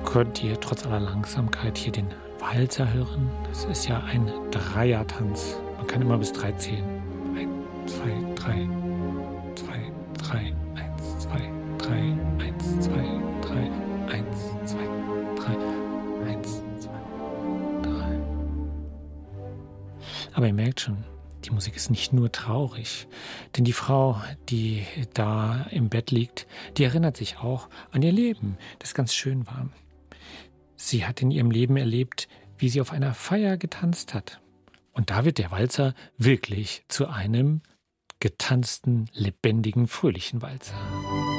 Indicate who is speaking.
Speaker 1: könnt ihr trotz aller Langsamkeit hier den Walzer hören. Das ist ja ein Dreiertanz. Man kann immer bis 3 zählen. 1, 2, 3, 2, 3, 1, 2, 3, 1, 2, 3, 1, 2, 3, 1, 2, 3. Aber ihr merkt schon, die Musik ist nicht nur traurig, denn die Frau, die da im Bett liegt, die erinnert sich auch an ihr Leben, das ganz schön war. Sie hat in ihrem Leben erlebt, wie sie auf einer Feier getanzt hat. Und da wird der Walzer wirklich zu einem getanzten, lebendigen, fröhlichen Walzer.